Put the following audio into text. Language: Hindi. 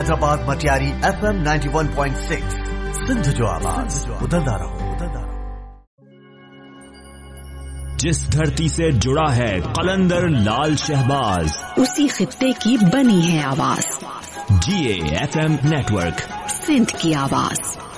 हैदराबाद मटियारी FM 91.6 सिंध जो आवाज उधरदा रहो। जिस धरती से जुड़ा है कलंदर लाल शहबाज, उसी खित्ते की बनी है आवाज। GA FM नेटवर्क, सिंध की आवाज।